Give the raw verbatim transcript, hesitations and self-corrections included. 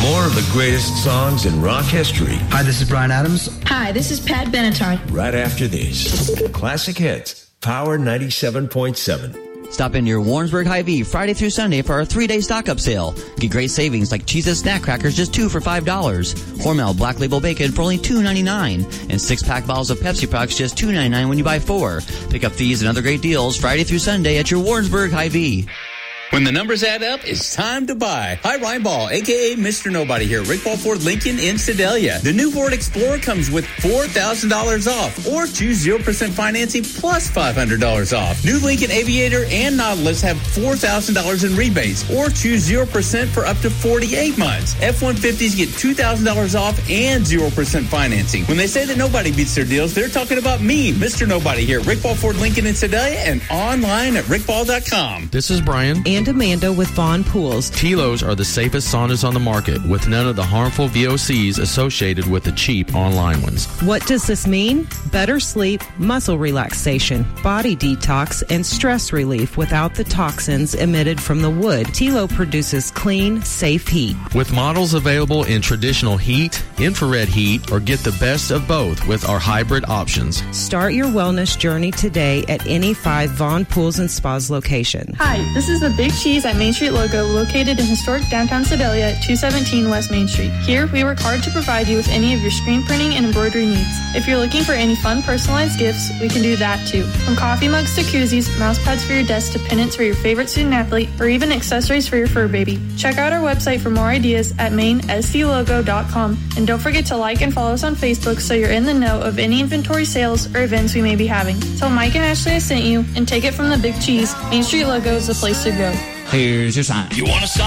More of the greatest songs in rock history. Hi, this is Bryan Adams. Hi, this is Pat Benatar. Right after this. Classic Hits, Power ninety-seven point seven. Stop into your Warrensburg Hy-Vee Friday through Sunday for our three-day stock-up sale. Get great savings like Cheez-It Snack Crackers, just two for five dollars. Hormel Black Label Bacon for only two ninety-nine. And six-pack bottles of Pepsi products, just two ninety-nine when you buy four. Pick up these and other great deals Friday through Sunday at your Warrensburg Hy-Vee. When the numbers add up, it's time to buy. Hi, Ryan Ball, a k a. Mister Nobody here. Rick Ball Ford Lincoln in Sedalia. The new Ford Explorer comes with four thousand dollars off or choose zero percent financing plus five hundred dollars off. New Lincoln Aviator and Nautilus have four thousand dollars in rebates or choose zero percent for up to forty-eight months. F one fifties get two thousand dollars off and zero percent financing. When they say that nobody beats their deals, they're talking about me, Mister Nobody here. Rick Ball Ford Lincoln in Sedalia and online at rick ball dot com. This is Brian. And Amanda with Vaughn Pools. T-Lows are the safest saunas on the market with none of the harmful V O Cs associated with the cheap online ones. What does this mean? Better sleep, muscle relaxation, body detox, and stress relief without the toxins emitted from the wood. T-Low produces clean, safe heat. With models available in traditional heat, infrared heat, or get the best of both with our hybrid options. Start your wellness journey today at any five Vaughn Pools and Spas location. Hi, this is the Big Cheese at Main Street Logo, located in historic downtown Sedalia at two seventeen West Main Street. Here, we work hard to provide you with any of your screen printing and embroidery needs. If you're looking for any fun personalized gifts, we can do that too. From coffee mugs to koozies, mouse pads for your desk to pennants for your favorite student athlete, or even accessories for your fur baby. Check out our website for more ideas at main s c logo dot com. And don't forget to like and follow us on Facebook so you're in the know of any inventory sales or events we may be having. Tell Mike and Ashley I sent you and take it from the Big Cheese. Main Street Logo is the place to go. Here's your sign. You want to sign?